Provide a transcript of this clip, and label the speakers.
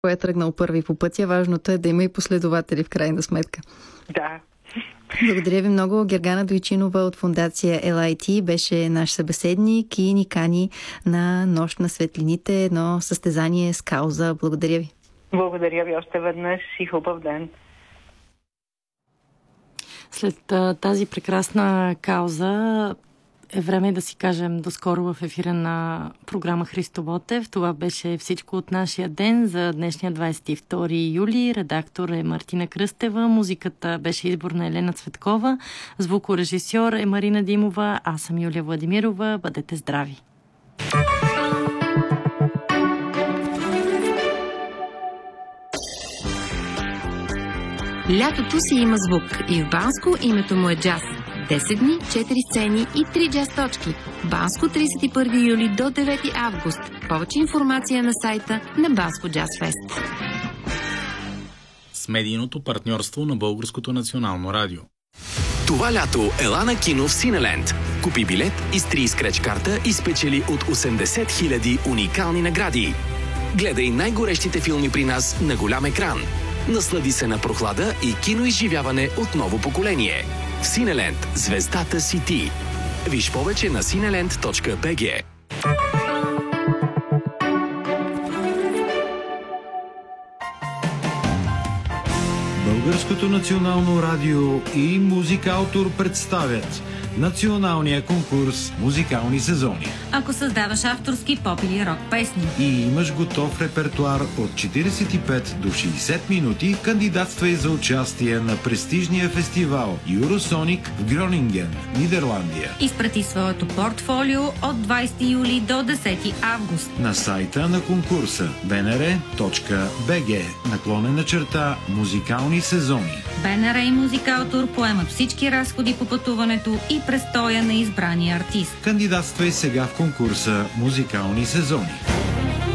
Speaker 1: Кой е тръгнал първи по пътя? Важното е да има и последователи в крайна сметка.
Speaker 2: Да.
Speaker 1: Благодаря ви много. Гергана Дойчинова от фондация LIT беше наш събеседник и ни кани на Нощ на светлините, едно състезание с кауза. Благодаря ви.
Speaker 2: Благодаря ви още веднъж и хубав ден.
Speaker 3: След тази прекрасна кауза е време да си кажем доскоро в ефира на програма Христо Ботев. Това беше всичко от нашия ден за днешния 22 юли. Редактор е Мартина Кръстева. Музиката беше избор на Елена Цветкова. Звукорежисьор е Марина Димова. Аз съм Юлия Владимирова. Бъдете здрави!
Speaker 4: Лятото си има звук и в Банско името му е джаз. 10 дни, 4 сцени и 3 джаз точки. Банско 31 юли до 9 август. Повече информация на сайта на Банско Джаз Фест.
Speaker 5: С медийното партньорство на Българското национално радио.
Speaker 6: Това лято ела на кино в Синеленд. Купи билет, изтри скреч карта и спечели от 80 000 уникални награди. Гледай най-горещите филми при нас на голям екран. Наслади се на прохлада и киноизживяване от ново поколение. Синеленд. Звездата си ти. Виж повече на cineland.bg.
Speaker 7: Българското национално радио и Музикаутор представят националния конкурс Музикални сезони.
Speaker 8: Ако създаваш авторски поп или рок песни
Speaker 7: и имаш готов репертуар от 45 до 60 минути, кандидатствай за участие на престижния фестивал Юросоник в Гронинген, Нидерландия.
Speaker 8: Изпрати своето портфолио от 20 юли до 10 август
Speaker 7: на сайта на конкурса bnr.bg/музикални сезони.
Speaker 8: БНР и Музикаутор поемат всички разходи по пътуването и престоя на избрания артист.
Speaker 7: Кандидатствай сега в конкурса Музикални сезони.